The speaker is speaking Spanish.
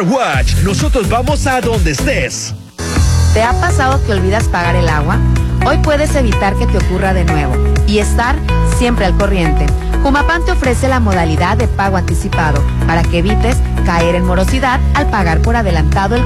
Watch, nosotros vamos a donde estés. ¿Te ha pasado que olvidas pagar el agua? Hoy puedes evitar que te ocurra de nuevo y estar siempre al corriente. Humapan te ofrece la modalidad de pago anticipado para que evites caer en morosidad al pagar por adelantado el